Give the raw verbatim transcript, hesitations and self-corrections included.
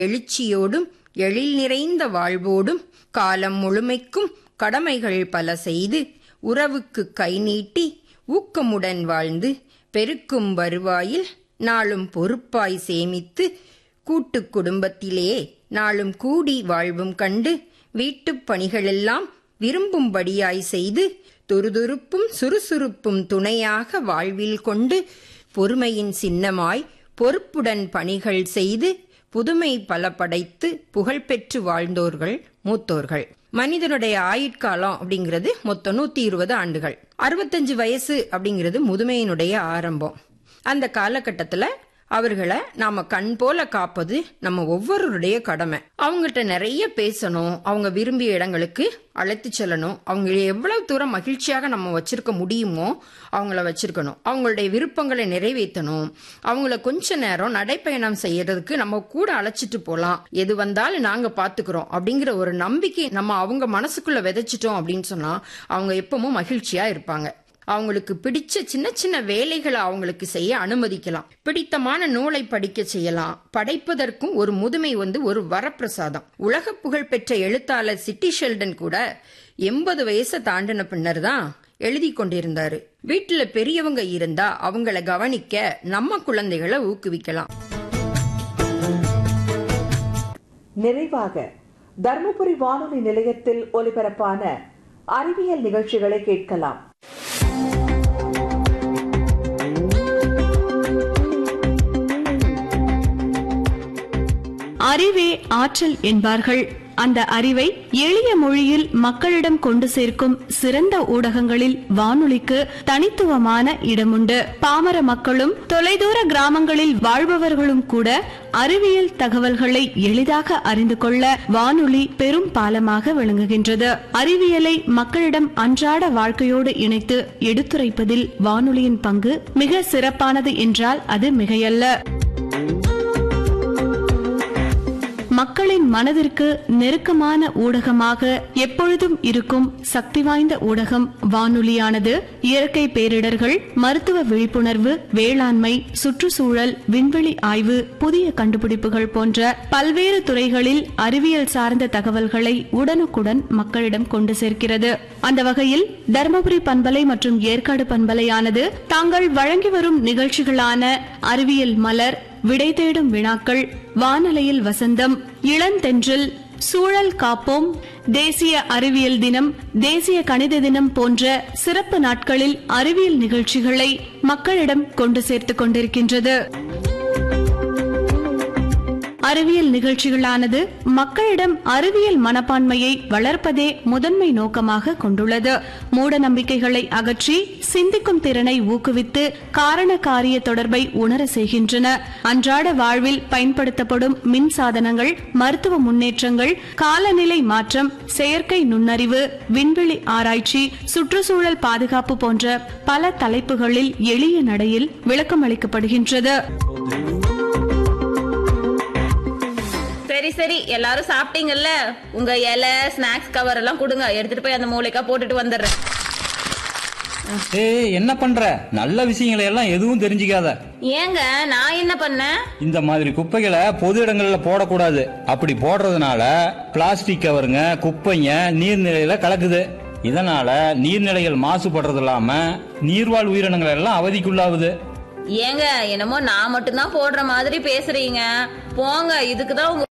எழுச்சியோடும் எழில் நிறைந்த வாழ்வோடும் காலம் முழுமைக்கும் கடமைகள் பல செய்து உறவுக்கு கை நீட்டி ஊக்கமுடன் வாழ்ந்து பெருக்கும் வருவாயில் நாளும் பொறுப்பாய் சேமித்து கூட்டுக் குடும்பத்திலே நாளும் கூடி வாழ்வும் கண்டு வீட்டுப் பணிகளெல்லாம் விரும்பும்படியாய் செய்து துருதுருப்பும் சுறுசுறுப்பும் துணையாக வாழ்வில் கொண்டு பொறுமையின் சின்னமாய் பொறுப்புடன் பணிகள் செய்து புதுமை பல படைத்து புகழ்பெற்று வாழ்ந்தோர்கள் மூத்தோர்கள். மனிதனுடைய ஆயுட்காலம் அப்படிங்கிறது மொத்தம் நூத்தி இருபது ஆண்டுகள். அறுபத்தஞ்சு வயசு அப்படிங்கிறது முதுமையினுடைய ஆரம்பம். அந்த காலகட்டத்துல அவர்களை நாம கண் போல காப்பது நம்ம ஒவ்வொருடைய கடமை. அவங்ககிட்ட நிறைய பேசணும், அவங்க விரும்பிய இடங்களுக்கு அழைத்து செல்லணும், அவங்கள எவ்வளவு தூரம் மகிழ்ச்சியாக நம்ம வச்சிருக்க முடியுமோ அவங்கள வச்சிருக்கணும், அவங்களுடைய விருப்பங்களை நிறைவேற்றணும், அவங்கள கொஞ்ச நேரம் நடைப்பயணம் செய்யறதுக்கு நம்ம கூட அழைச்சிட்டு போலாம், எது வந்தாலும் நாங்க பாத்துக்கிறோம் அப்படிங்கிற ஒரு நம்பிக்கை நம்ம அவங்க மனசுக்குள்ள விதைச்சிட்டோம் அப்படின்னு சொன்னா அவங்க எப்பவும் மகிழ்ச்சியா இருப்பாங்க. அவங்களுக்கு பிடிச்ச சின்ன சின்ன வேலைகளை அவங்களுக்கு செய்ய அனுமதிக்கலாம், பிடித்தமான நூலை படிக்க செய்யலாம். படைப்பதற்கும் ஒரு முதுமை வந்து ஒரு வரப்பிரசாதம். உலக புகழ் பெற்ற எழுத்தாளர் சிட்டி ஷெல்டன் கூட எண்பது வயசை தாண்டின பின்னர் தான் எழுதி கொண்டிருந்தாரு. வீட்டுல பெரியவங்க இருந்தா அவங்கள கவனிக்க நம்ம குழந்தைகளை ஊக்குவிக்கலாம். நிறைவாக தர்மபுரி வானொலி நிலையத்தில் ஒலிபரப்பான அறிவியல் நிகழ்ச்சிகளை கேட்கலாம். அறிவே ஆற்றல் என்பார்கள். அந்த அறிவை எளிய மொழியில் மக்களிடம் கொண்டு சேர்க்கும் சிறந்த ஊடகங்களில் வானொலிக்கு தனித்துவமான இடமுண்டு. பாமர மக்களும் தொலைதூர கிராமங்களில் வாழ்பவர்களும் கூட அறிவியல் தகவல்களை எளிதாக அறிந்து கொள்ள வானொலி பெரும் பாலமாக விளங்குகின்றது. அறிவியலை மக்களிடம் அன்றாட வாழ்க்கையோடு இணைத்து எடுத்துரைப்பதில் வானொலியின் பங்கு மிக சிறப்பானது என்றால் அது மிகையல்ல. மக்களின் மனதிற்கு நெருக்கமான ஊடகமாக எப்பொழுதும் இருக்கும் சக்தி வாய்ந்த ஊடகம் வானொலியானது இயற்கை பேரிடர்கள், மருத்துவ விழிப்புணர்வு, வேளாண்மை, சுற்றுச்சூழல், விண்வெளி ஆய்வு, புதிய கண்டுபிடிப்புகள் போன்ற பல்வேறு துறைகளில் அறிவியல் சார்ந்த தகவல்களை உடனுக்குடன் மக்களிடம் கொண்டு சேர்க்கிறது. அந்த வகையில் தர்மபுரி பண்பலை மற்றும் ஏற்காடு பண்பலையானது தாங்கள் வழங்கி வரும் நிகழ்ச்சிகளான அறிவியல் மலர், விடை தேடும் வினாக்கள், வானலையில் வசந்தம், இளந்தென்றல், சூழல் காப்போம், தேசிய அறிவியல் தினம், தேசிய கணித தினம் போன்ற சிறப்பு நாட்களில் அறிவியல் நிகழ்ச்சிகளை மக்களிடம் கொண்டு சேர்த்துக் கொண்டிருக்கின்றது. அறிவியல் நிகழ்ச்சிகளானது மக்களிடம் அறிவியல் மனப்பான்மையை வளர்ப்பதே முதன்மை நோக்கமாக கொண்டுள்ளது. மூட நம்பிக்கைகளை அகற்றி சிந்திக்கும் திறனை ஊக்குவித்து காரண காரிய தொடர்பை உணர செய்கின்றன. அன்றாட வாழ்வில் பயன்படுத்தப்படும் மின் சாதனங்கள், மருத்துவ முன்னேற்றங்கள், காலநிலை மாற்றம், செயற்கை நுண்ணறிவு, விண்வெளி ஆராய்ச்சி, சுற்றுச்சூழல் பாதுகாப்பு போன்ற பல தலைப்புகளில் எளிய நடையில் விளக்கம் அளிக்கப்படுகின்றது. சரி சரி எல்லாரும் சாப்பிட்டீங்கல்ல, உங்க இலை ஸ்நாக்ஸ் கவர் எல்லாம் கொடுங்க, எடுத்துட்டு போய் அந்த மூளைக்கா போட்டுட்டு வந்துடுறேன். ஏய், என்ன பண்ற? நல்ல விஷயங்களை எல்லாம் எதுவும் தெரிஞ்சுக்காத. ஏங்க நான் என்ன பண்ணேன்? இந்த மாதிரி குப்பைகளை பொது இடங்கள்ல போடக்கூடாது. அப்படி போடுறதுனால பிளாஸ்டிக் கவருங்க, குப்பைங்க நீர்நிலையில கலக்குது. இதனால நீர்நிலைகள் மாசுபடுறது இல்லாம நீர்வாழ் உயிரினங்கள் எல்லாம் அவதிக்குள்ளாகுது. ஏங்க என்னமோ நான் மட்டும்தான் போடுற மாதிரி பேசுறீங்க. போங்க, இதுக்குதான் உங்க